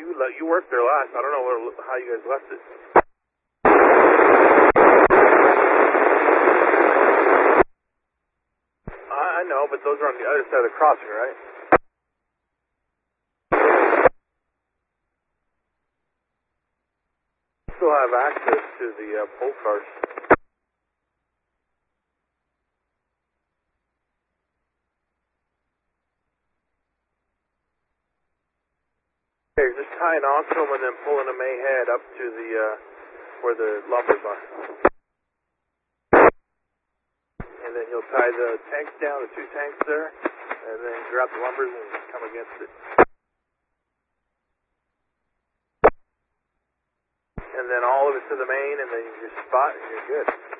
you worked there last. I don't know how you guys left it. I know, but those are on the other side of the crossing, right? Still have access to the pole cars. Okay, just tying onto them and then pulling them ahead up to the where the lumbers are. And then you'll tie the tanks down, the 2 tanks there, and then grab the lumbers and come against it. And then all of it to the main, and then you just spot, and you're good.